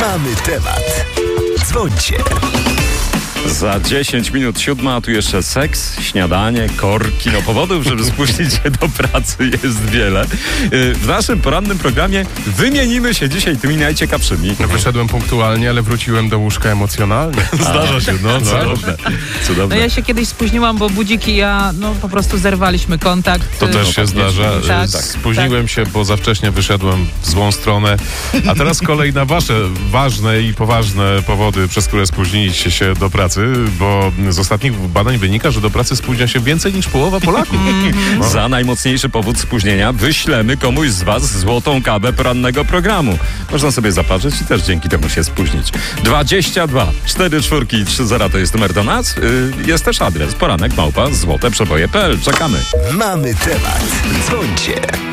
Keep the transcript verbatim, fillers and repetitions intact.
Mamy temat. Dzwońcie. Za dziesięć minut siódma, a tu jeszcze seks, śniadanie, korki. No powodów, żeby spóźnić się do pracy jest wiele. W naszym porannym programie wymienimy się dzisiaj tymi najciekawszymi. No, wyszedłem punktualnie, ale wróciłem do łóżka emocjonalnie. Zdarza się, no cudowne. Cudowne. No ja się kiedyś spóźniłam, bo budzik i ja no po prostu zerwaliśmy kontakt. To też się zdarza. Tak, Spóźniłem tak. się, bo za wcześnie wyszedłem w złą stronę. A teraz kolej na wasze ważne i poważne powody, przez które spóźniliście się do pracy, bo z ostatnich badań wynika, że do pracy spóźnia się więcej niż połowa Polaków. No. Za najmocniejszy powód spóźnienia wyślemy komuś z was złotą kawę porannego programu. Można sobie zaparzyć i też dzięki temu się spóźnić. dwadzieścia dwa cztery cztery trzy zero to jest numer do nas. Yy, jest też adres poranek małpa złote przeboje kropka p l. Czekamy. Mamy temat. Dzwońcie.